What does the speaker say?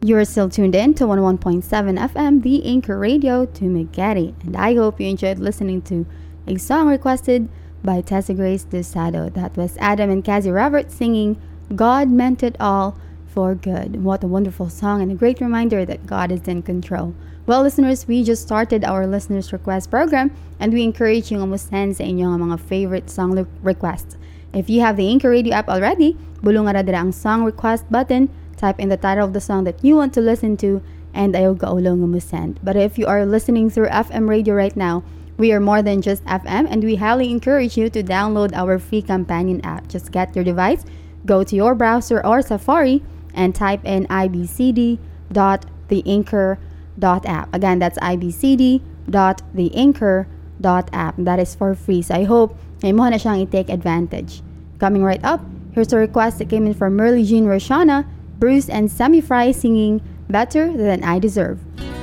You're still tuned in to 101.7 FM, the Anchor Radio to Megati, and I hope you enjoyed listening to a song requested by Tessa Grace Dosado. That was Adam and Cassie Roberts singing God Meant It All for Good. What a wonderful song and a great reminder that God is in control. Well, listeners, we just started our listeners request program and we encourage you nga send sa inyong mga favorite song requests. If you have the Anchor Radio app already, bulong nga dira ang song request button, type in the title of the song that you want to listen to, and ayaw gaulong nga send. But if you are listening through FM radio right now, we are more than just FM, and we highly encourage you to download our free companion app. Just get your device, go to your browser or Safari, and type in ibcd.theanchor.app. Again, that's ibcd.theanchor.app. That is for free. So I hope na mo na siyang i-take advantage. Coming right up, here's a request that came in from Merly Jean Roshana, Bruce and Sammy Fry singing Better Than I Deserve.